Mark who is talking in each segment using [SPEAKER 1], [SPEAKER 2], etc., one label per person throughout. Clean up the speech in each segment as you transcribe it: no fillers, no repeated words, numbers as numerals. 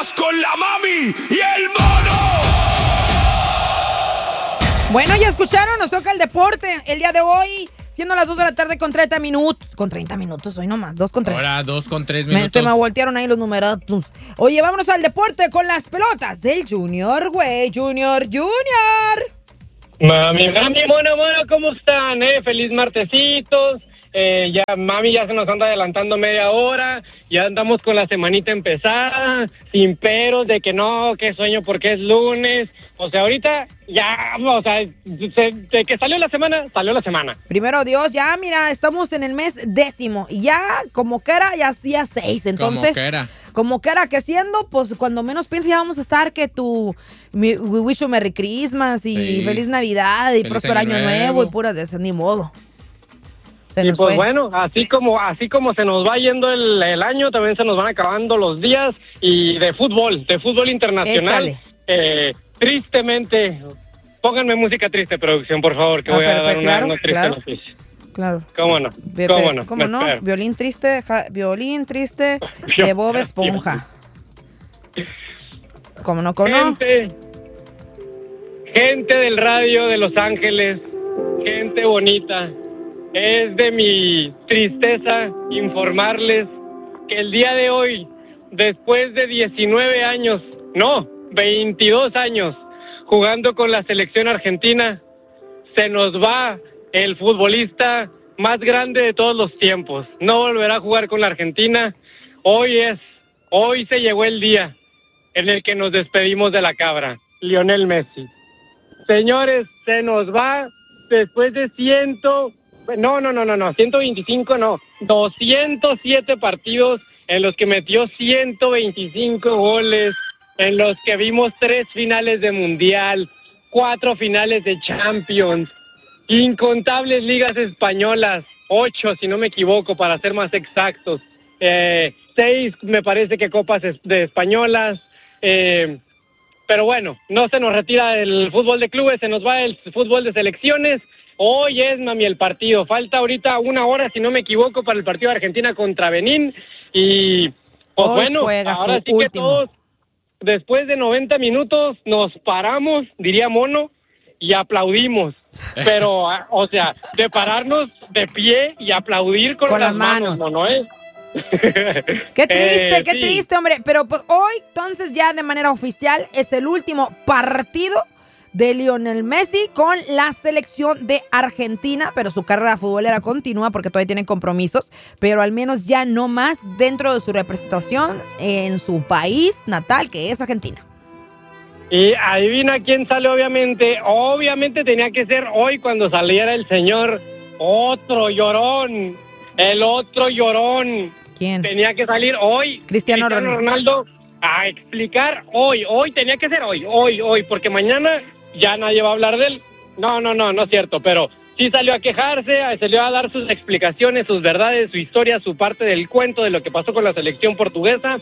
[SPEAKER 1] Estás con la mami y el mono.
[SPEAKER 2] Bueno, ya escucharon, nos toca el deporte el día de hoy, siendo las 2 de la tarde con 30 minutos. Con 30 minutos, hoy nomás, 2 con 3.
[SPEAKER 3] Ahora 2 con 3 minutos.
[SPEAKER 2] Se me voltearon ahí los numeratos. Oye, vámonos al deporte con las pelotas del Junior, güey. Junior.
[SPEAKER 4] Mami, mono, ¿cómo están? Feliz martesitos. Mami ya se nos anda adelantando media hora. Ya andamos con la semanita empezada, sin peros de que no, que sueño porque es lunes. O sea, ahorita ya, o sea, de que salió la semana.
[SPEAKER 2] Primero Dios, ya mira, estamos en el mes 10º. Y ya, como que era, ya hacía 6. Entonces, como que era que siendo, pues cuando menos pienses ya vamos a estar que we wish you Merry Christmas y Feliz Navidad y próspero año nuevo y pura de ese, ni modo.
[SPEAKER 4] Y pues bueno, así como se nos va yendo el año, también se nos van acabando los días y de fútbol internacional. Tristemente, pónganme música triste, producción, por favor, que voy a dar una triste noticia.
[SPEAKER 2] Claro.
[SPEAKER 4] ¿Cómo no?
[SPEAKER 2] ¿Cómo no? Violín triste de Bob Esponja. ¿Cómo no?
[SPEAKER 4] Gente del radio de Los Ángeles, gente bonita. Es de mi tristeza informarles que el día de hoy, después de 22 años jugando con la selección argentina, se nos va el futbolista más grande de todos los tiempos. No volverá a jugar con la Argentina. Hoy se llegó el día en el que nos despedimos de la cabra, Lionel Messi. Señores, se nos va después de 207 partidos en los que metió 125 goles, en los que vimos 3 finales de Mundial, 4 finales de Champions, incontables ligas españolas, 8 si no me equivoco para ser más exactos, 6 me parece que copas de españolas, pero bueno, no se nos retira el fútbol de clubes, se nos va el fútbol de selecciones. Hoy es, mami, el partido. Falta ahorita 1 hora, si no me equivoco, para el partido de Argentina contra Benín. Y, pues bueno, ahora sí que todos, después de 90 minutos, nos paramos, diría Mono, y aplaudimos. Pero, o sea, de pararnos de pie y aplaudir con las manos, Mono,
[SPEAKER 2] Qué triste, hombre. Pero pues, hoy, entonces, ya de manera oficial, es el último partido de Lionel Messi con la selección de Argentina, pero su carrera futbolera continúa porque todavía tiene compromisos, pero al menos ya no más dentro de su representación en su país natal, que es Argentina.
[SPEAKER 4] Y adivina quién sale, obviamente. Obviamente tenía que ser hoy cuando saliera el señor otro llorón. El otro llorón.
[SPEAKER 2] ¿Quién?
[SPEAKER 4] Tenía que salir hoy.
[SPEAKER 2] Cristiano
[SPEAKER 4] Ronaldo a explicar hoy. Hoy tenía que ser hoy, porque mañana ya nadie va a hablar de él. No es cierto, pero sí salió a quejarse, salió a dar sus explicaciones, sus verdades, su historia, su parte del cuento de lo que pasó con la selección portuguesa.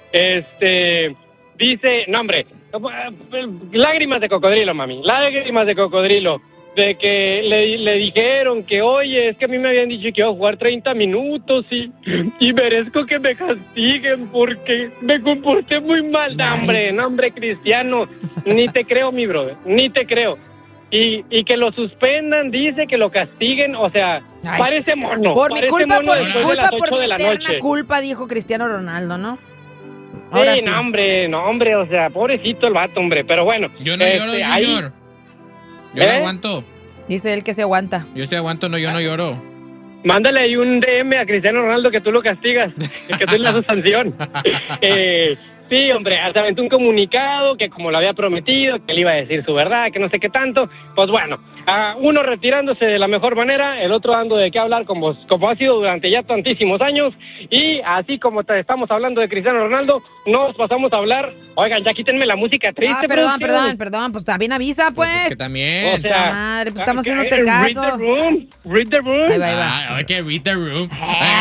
[SPEAKER 4] Dice, no hombre, lágrimas de cocodrilo, mami, lágrimas de cocodrilo, de que le dijeron que, oye, es que a mí me habían dicho que iba a jugar 30 minutos y merezco que me castiguen porque me comporté muy mal. No, hombre, Cristiano, ni te creo, mi brother, ni te creo. Y que lo suspendan, dice que lo castiguen, o sea, parece mono.
[SPEAKER 2] Por mi culpa,
[SPEAKER 4] mono
[SPEAKER 2] por mi eterna
[SPEAKER 4] noche.
[SPEAKER 2] culpa, dijo Cristiano Ronaldo, ¿no?
[SPEAKER 4] Ahora sí. No, hombre, o sea, pobrecito el vato, hombre, pero bueno.
[SPEAKER 3] Yo no lloro, Junior. Yo no aguanto.
[SPEAKER 2] Dice él que se aguanta.
[SPEAKER 3] Yo sí aguanto, yo no lloro.
[SPEAKER 4] Mándale ahí un DM a Cristiano Ronaldo que tú lo castigas, que tú le das su sanción. Sí, hombre, se aventó un comunicado que como lo había prometido, que le iba a decir su verdad, que no sé qué tanto. Pues bueno, uno retirándose de la mejor manera, el otro dando de qué hablar como ha sido durante ya tantísimos años. Y así como estamos hablando de Cristiano Ronaldo, nos pasamos a hablar. Oigan, ya quítenme la música triste.
[SPEAKER 2] Perdón, pues también avisa, pues.
[SPEAKER 3] Pues es que también.
[SPEAKER 4] O sea,
[SPEAKER 2] madre, pues estamos haciéndote caso.
[SPEAKER 4] Read the room.
[SPEAKER 2] Ahí va.
[SPEAKER 3] Hay que read the room.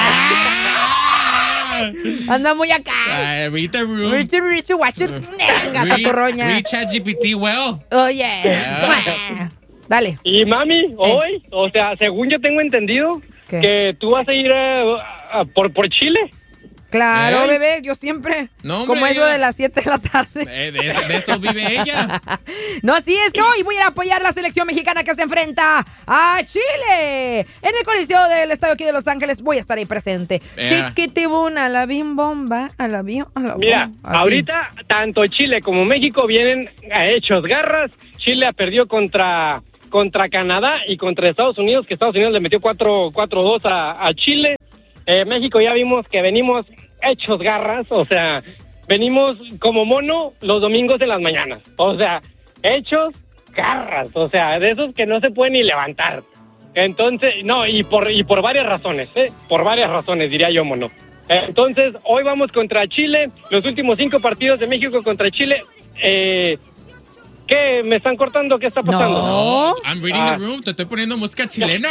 [SPEAKER 2] Anda muy acá.
[SPEAKER 3] Read the room.
[SPEAKER 2] Read
[SPEAKER 3] ChatGPT well.
[SPEAKER 2] Oye. Dale.
[SPEAKER 4] Y mami, hoy, o sea, según yo tengo entendido,
[SPEAKER 2] ¿qué?
[SPEAKER 4] Que tú vas a ir por Chile.
[SPEAKER 2] Claro, bebé, yo siempre,
[SPEAKER 3] no, hombre,
[SPEAKER 2] como eso de las 7 de la tarde.
[SPEAKER 3] De eso vive ella.
[SPEAKER 2] No, sí, es que hoy voy a ir a apoyar la selección mexicana que se enfrenta a Chile. En el Coliseo del Estadio aquí de Los Ángeles voy a estar ahí presente. Chiquitibuna, a la bim bomba, a la bim, a la bom.
[SPEAKER 4] Mira, ahorita tanto Chile como México vienen hechos garras. Chile perdió contra Canadá y contra Estados Unidos, que Estados Unidos le metió 4-2 a Chile. México ya vimos que venimos hechos garras, o sea, venimos como mono los domingos en las mañanas, o sea, hechos garras, o sea, de esos que no se pueden ni levantar. Entonces, no, y por varias razones, por varias razones, diría yo, mono. Entonces, hoy vamos contra Chile, los últimos 5 partidos de México contra Chile, ¿qué? ¿Me están cortando? ¿Qué está pasando?
[SPEAKER 2] No.
[SPEAKER 3] I'm reading the room. Te estoy poniendo música chilena.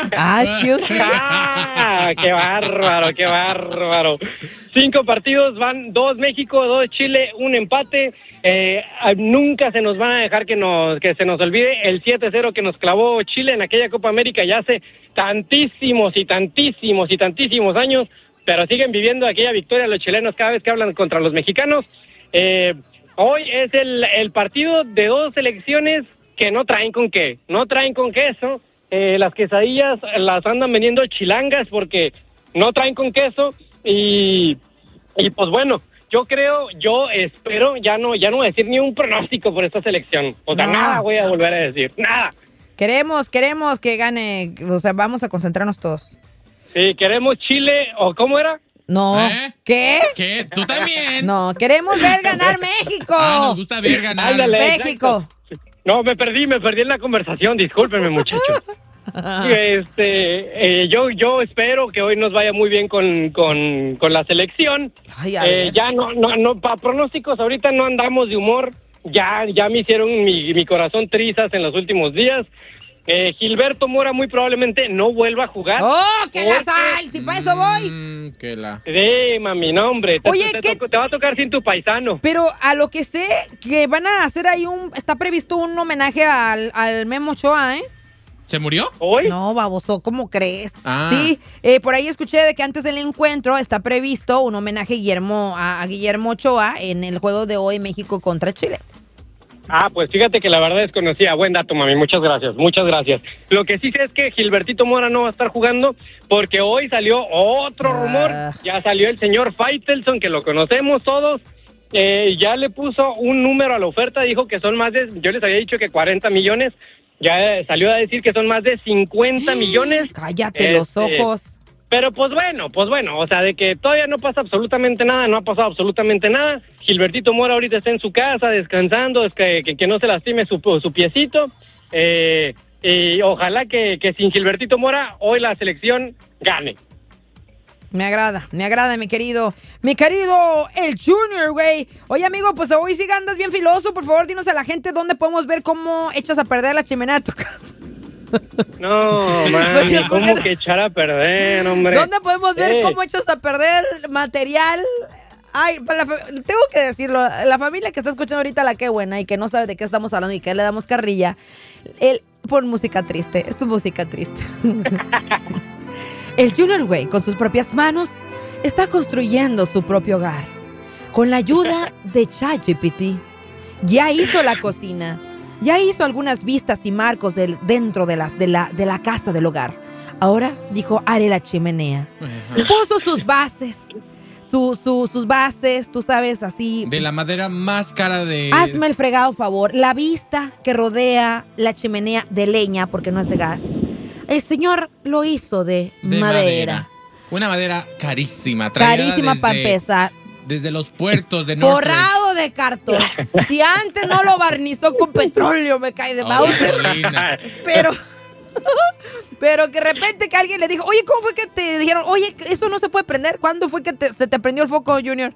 [SPEAKER 4] ¡Qué bárbaro, qué bárbaro! 5 partidos, van 2 México, 2 Chile, 1 empate. Nunca se nos van a dejar que se nos olvide el 7-0 que nos clavó Chile en aquella Copa América ya hace tantísimos años, pero siguen viviendo aquella victoria los chilenos cada vez que hablan contra los mexicanos. Hoy es el partido de 2 selecciones que no traen con qué, no traen con queso. Las quesadillas las andan vendiendo chilangas porque no traen con queso y pues bueno, yo espero, ya no voy a decir ni un pronóstico por esta selección. O sea, nada voy a volver a decir, nada.
[SPEAKER 2] Queremos que gane, o sea, vamos a concentrarnos todos.
[SPEAKER 4] Sí, queremos Chile, ¿o cómo era?
[SPEAKER 2] No. ¿Qué?
[SPEAKER 3] ¿Qué? ¿Tú también?
[SPEAKER 2] No, queremos ver ganar México.
[SPEAKER 3] Nos gusta ver ganar.
[SPEAKER 4] Ándale,
[SPEAKER 2] México.
[SPEAKER 4] Exacto. No, me perdí en la conversación, discúlpenme, muchachos. Yo espero que hoy nos vaya muy bien con la selección.
[SPEAKER 2] Ay,
[SPEAKER 4] ya no, para pronósticos ahorita no andamos de humor. Ya me hicieron mi corazón trizas en los últimos días. Gilberto Mora muy probablemente no vuelva a jugar.
[SPEAKER 2] ¡Oh, que la sal! Si para eso voy.
[SPEAKER 4] Sí, mami, no, hombre.
[SPEAKER 2] Oye,
[SPEAKER 4] te va a tocar sin tu paisano.
[SPEAKER 2] Pero a lo que sé, que van a hacer ahí está previsto un homenaje al Memo Ochoa, ¿eh?
[SPEAKER 3] ¿Se murió?
[SPEAKER 4] ¿Hoy?
[SPEAKER 2] No, baboso, ¿cómo crees?
[SPEAKER 3] Ah.
[SPEAKER 2] Sí, por ahí escuché de que antes del encuentro está previsto un homenaje a Guillermo Ochoa en el juego de hoy México contra Chile.
[SPEAKER 4] Pues fíjate que la verdad desconocía. Buen dato, mami. Muchas gracias. Lo que sí sé es que Gilbertito Mora no va a estar jugando porque hoy salió otro rumor. Ya salió el señor Faitelson, que lo conocemos todos. Ya le puso un número a la oferta. Dijo que son yo les había dicho que 40 millones. Ya salió a decir que son más de 50 millones.
[SPEAKER 2] Cállate los ojos.
[SPEAKER 4] Pero pues bueno, o sea, de que todavía no pasa absolutamente nada, no ha pasado absolutamente nada. Gilbertito Mora ahorita está en su casa descansando, es que no se lastime su piecito. Y ojalá que sin Gilbertito Mora hoy la selección gane.
[SPEAKER 2] Me agrada, mi querido, el Junior, güey. Oye, amigo, pues hoy sí andas bien filoso, por favor, dinos a la gente dónde podemos ver cómo echas a perder la chimenea de tu casa.
[SPEAKER 4] No, mami, ¿cómo que echar a perder, hombre?
[SPEAKER 2] ¿Dónde podemos ver cómo echas a perder material? Ay, tengo que decirlo, la familia que está escuchando ahorita la que buena y que no sabe de qué estamos hablando y que le damos carrilla, pon música triste, es tu música triste. El Junior, güey, con sus propias manos, está construyendo su propio hogar. Con la ayuda de ChatGPT, ya hizo la cocina. Ya hizo algunas vistas y marcos dentro de la casa del hogar. Ahora dijo, haré la chimenea. Puso sus bases. Sus bases, tú sabes, así.
[SPEAKER 3] De la madera más cara de...
[SPEAKER 2] Hazme el fregado favor. La vista que rodea la chimenea de leña, porque no es de gas. El señor lo hizo de madera.
[SPEAKER 3] Una madera carísima.
[SPEAKER 2] Carísima para empezar.
[SPEAKER 3] Desde los puertos de Northridge.
[SPEAKER 2] Forrado de cartón. Si antes no lo barnizó con petróleo, me cae de mouse. Pero que de repente que alguien le dijo, oye, ¿cómo fue que te dijeron, oye, eso no se puede prender? ¿Cuándo fue que se te prendió el foco, Junior?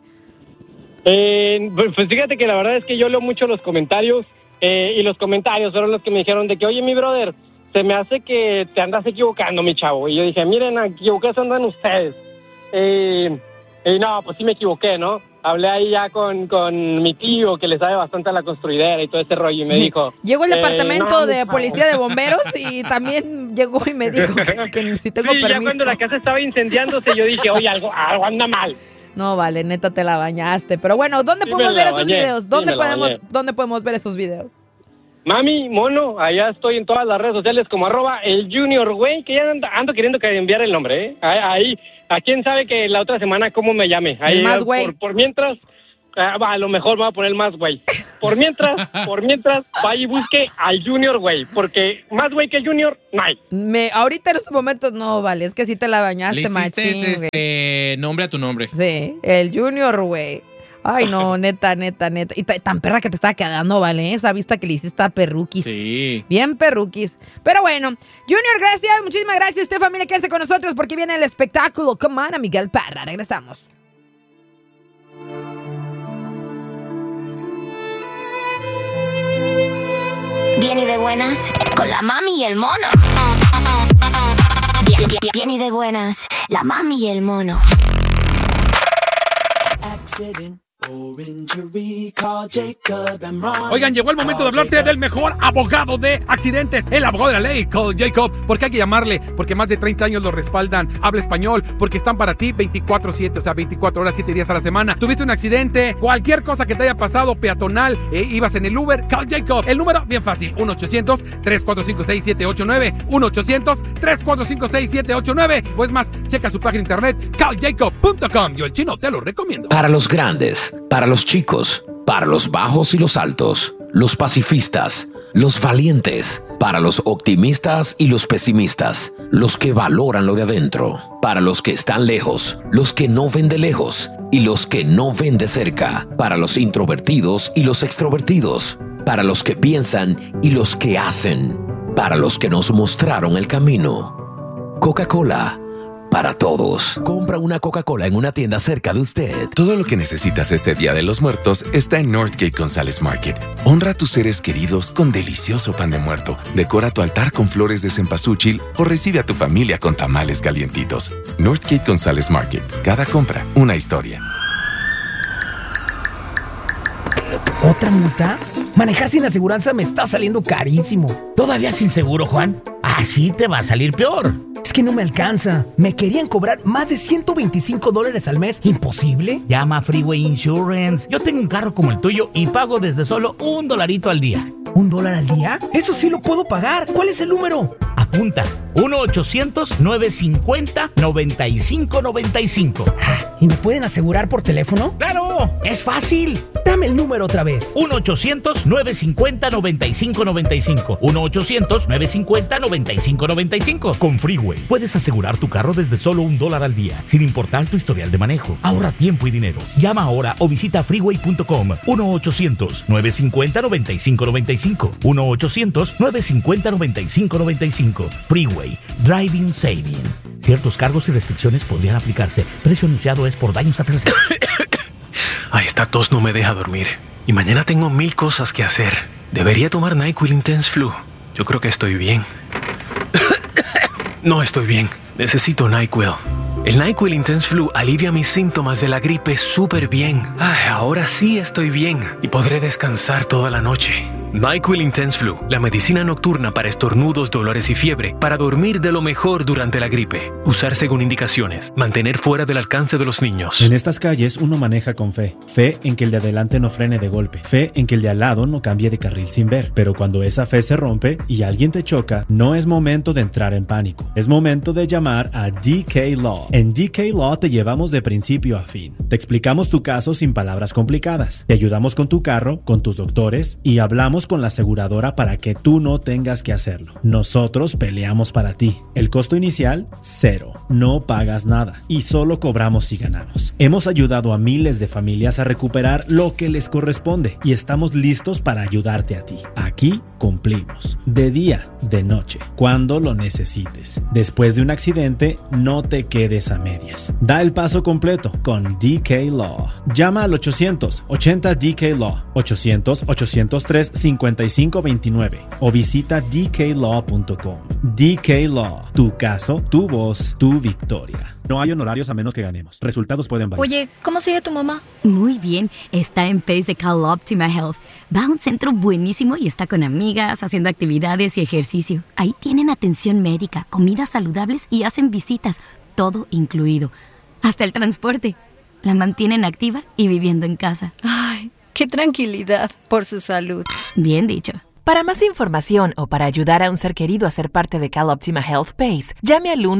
[SPEAKER 4] Pues fíjate que la verdad es que yo leo mucho los comentarios y los comentarios fueron los que me dijeron de que, oye, mi brother, se me hace que te andas equivocando, mi chavo. Y yo dije, miren, equivocados andan ustedes. Y no, pues sí me equivoqué, ¿no? Hablé ahí ya con mi tío, que le sabe bastante a la construidera y todo ese rollo, y me dijo...
[SPEAKER 2] Llegó el departamento de policía de bomberos y también llegó y me dijo que si tengo permiso.
[SPEAKER 4] Ya cuando la casa estaba incendiándose, yo dije, oye, algo anda mal.
[SPEAKER 2] No, vale, neta te la bañaste. Pero bueno, ¿dónde podemos ver esos videos? ¿Dónde podemos ver esos videos?
[SPEAKER 4] Mami, mono, allá estoy en todas las redes sociales como @elJuniorGüey, que ya ando queriendo enviar el nombre, ¿eh? Ahí, a quién sabe que la otra semana cómo me llame. Ahí,
[SPEAKER 2] el más güey.
[SPEAKER 4] Por mientras, a lo mejor me voy a poner el más güey. Por mientras, vaya y busque al Junior Güey, porque más güey que Junior, no hay.
[SPEAKER 2] Ahorita en estos momentos no, vale, es que sí te la bañaste, machín.
[SPEAKER 3] Le hiciste nombre a tu nombre.
[SPEAKER 2] Sí, el Junior Güey. Ay, no, neta. Y tan perra que te estaba quedando, ¿vale? Esa vista que le hiciste está perruquis.
[SPEAKER 3] Sí.
[SPEAKER 2] Bien perruquis. Pero bueno, Junior, gracias. Muchísimas gracias. Usted, familia, quédese con nosotros porque viene el espectáculo. Come on, Miguel Parra. Regresamos.
[SPEAKER 5] Bien y de buenas, con la mami y el mono. Bien y de buenas, la mami y el mono.
[SPEAKER 6] Oigan, llegó el momento de hablarte del mejor abogado de accidentes, el abogado de la ley, Call Jacob. ¿Por qué hay que llamarle? Porque más de 30 años lo respaldan. Habla español, porque están para ti 24/7, o sea, 24 horas, 7 días a la semana. Tuviste un accidente, cualquier cosa que te haya pasado, peatonal, ibas en el Uber, Call Jacob. El número, bien fácil, 1-800-345-6789, 1-800-345-6789. O es más, checa su página de internet, calljacob.com. Yo, el chino, te lo recomiendo.
[SPEAKER 7] Para los grandes, para los chicos, para los bajos y los altos, los pacifistas, los valientes, para los optimistas y los pesimistas, los que valoran lo de adentro, para los que están lejos, los que no ven de lejos y los que no ven de cerca, para los introvertidos y los extrovertidos, para los que piensan y los que hacen, para los que nos mostraron el camino. Coca-Cola. Para todos. Compra una Coca-Cola en una tienda cerca de usted.
[SPEAKER 8] Todo lo que necesitas este Día de los Muertos está en Northgate González Market. Honra a tus seres queridos con delicioso pan de muerto. Decora tu altar con flores de cempasúchil o recibe a tu familia con tamales calientitos. Northgate González Market. Cada compra, una historia.
[SPEAKER 9] ¿Otra multa? Manejar sin aseguranza me está saliendo carísimo.
[SPEAKER 10] ¿Todavía sin seguro, Juan? Así te va a salir peor.
[SPEAKER 9] Es que no me alcanza. Me querían cobrar más de $125 al mes. ¿Imposible?
[SPEAKER 10] Llama a Freeway Insurance. Yo tengo un carro como el tuyo y pago desde solo $1 al día.
[SPEAKER 9] ¿$1 al día? Eso sí lo puedo pagar. ¿Cuál es el número?
[SPEAKER 10] Apunta. 1-800-950-9595.
[SPEAKER 9] ¿Y me pueden asegurar por teléfono?
[SPEAKER 10] ¡Claro! ¡Es fácil!
[SPEAKER 9] Dame el número otra vez.
[SPEAKER 10] 1-800-950-9595. 1-800-950-9595. Con Freeway puedes asegurar tu carro desde solo $1 al día, sin importar tu historial de manejo. Ahorra tiempo y dinero. Llama ahora o visita freeway.com. 1-800-950-9595. 1-800-950-9595. Freeway. Driving Saving. Ciertos cargos y restricciones podrían aplicarse. Precio anunciado es por daños a terceros.
[SPEAKER 11] Ay, esta tos no me deja dormir. Y mañana tengo 1000 cosas que hacer. Debería tomar NyQuil Intense Flu. Yo creo que estoy bien. No estoy bien. Necesito NyQuil. El NyQuil Intense Flu alivia mis síntomas de la gripe súper bien. Ay, ahora sí estoy bien y podré descansar toda la noche. NyQuil Intense Flu, la medicina nocturna para estornudos, dolores y fiebre, para dormir de lo mejor durante la gripe. Usar según indicaciones. Mantener fuera del alcance de los niños.
[SPEAKER 12] En estas calles uno maneja con fe. Fe en que el de adelante no frene de golpe. Fe en que el de al lado no cambie de carril sin ver. Pero cuando esa fe se rompe y alguien te choca, no es momento de entrar en pánico. Es momento de llamar a DK Law. En DK Law te llevamos de principio a fin. Te explicamos tu caso sin palabras complicadas. Te ayudamos con tu carro, con tus doctores y hablamos con la aseguradora para que tú no tengas que hacerlo. Nosotros peleamos para ti. El costo inicial, 0. No pagas nada y solo cobramos si ganamos. Hemos ayudado a miles de familias a recuperar lo que les corresponde y estamos listos para ayudarte a ti. Aquí cumplimos. De día, de noche, cuando lo necesites. Después de un accidente, no te quedes a medias. Da el paso completo con DK Law. Llama al 800-80 DK Law, 800-803-5529 o visita dklaw.com. DK Law, tu caso, tu voz, tu victoria. No hay honorarios a menos que ganemos. Resultados pueden variar.
[SPEAKER 13] Oye, ¿cómo sigue tu mamá?
[SPEAKER 14] Muy bien, está en PACE de Cal Optima Health. Va a un centro buenísimo y está con amigas, haciendo actividades y ejercicio. Ahí tienen atención médica, comidas saludables y hacen visitas, todo incluido. Hasta el transporte. La mantienen activa y viviendo en casa.
[SPEAKER 13] Ay, qué tranquilidad por su salud.
[SPEAKER 14] Bien dicho.
[SPEAKER 15] Para más información o para ayudar a un ser querido a ser parte de CalOptima Health PACE, llame al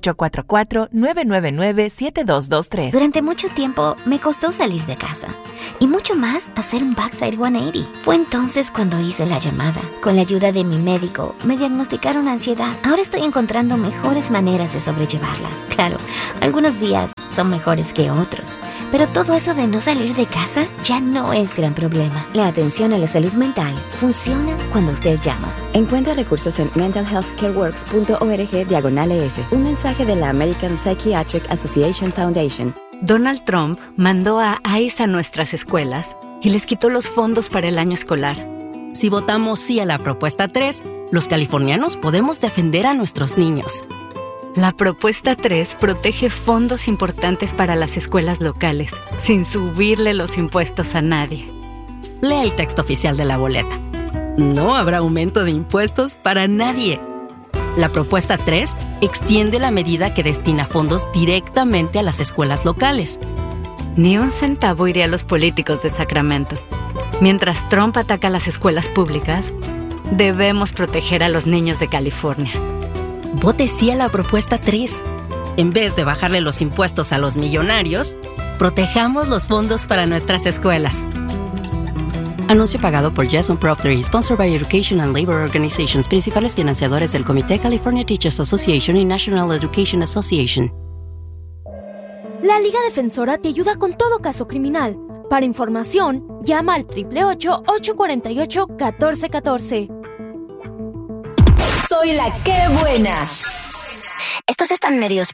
[SPEAKER 15] 1-844-999-7223.
[SPEAKER 5] Durante mucho tiempo me costó salir de casa y mucho más hacer un backside 180. Fue entonces cuando hice la llamada. Con la ayuda de mi médico, me diagnosticaron ansiedad. Ahora estoy encontrando mejores maneras de sobrellevarla. Claro, algunos días son mejores que otros, pero todo eso de no salir de casa ya no es gran problema. La atención a la salud mental funciona cuando usted llama.
[SPEAKER 16] Encuentra recursos en mentalhealthcareworks.org/ES. Un mensaje de la American Psychiatric Association Foundation.
[SPEAKER 17] Donald Trump mandó a ICE a nuestras escuelas y les quitó los fondos para el año escolar.
[SPEAKER 18] Si votamos sí a la propuesta 3, los californianos podemos defender a nuestros niños.
[SPEAKER 17] La propuesta 3 protege fondos importantes para las escuelas locales, sin subirle los impuestos a nadie.
[SPEAKER 18] Lea el texto oficial de la boleta. No habrá aumento de impuestos para nadie. La propuesta 3 extiende la medida que destina fondos directamente a las escuelas locales.
[SPEAKER 17] Ni un centavo iría a los políticos de Sacramento. Mientras Trump ataca a las escuelas públicas, debemos proteger a los niños de California.
[SPEAKER 18] Vote sí a la propuesta 3. En vez de bajarle los impuestos a los millonarios, protejamos los fondos para nuestras escuelas. Anuncio pagado por Jason Proctor y sponsored by Education and Labor Organizations, principales financiadores del Comité California Teachers Association y National Education Association.
[SPEAKER 19] La Liga Defensora te ayuda con todo caso criminal. Para información, llama al 888-848-1414.
[SPEAKER 20] Soy la que buena.
[SPEAKER 5] Estos están medios